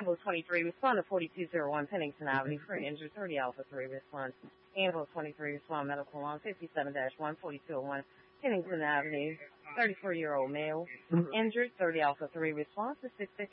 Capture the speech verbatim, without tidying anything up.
Anvil twenty-three, respond to forty-two oh one Pennington Avenue for an injured. thirty Alpha three, respond. Anvil twenty-three, respond medical on fifty-seven dash one, forty-two oh one Pennington Avenue, thirty-four-year-old male, injured. thirty Alpha three, response to six six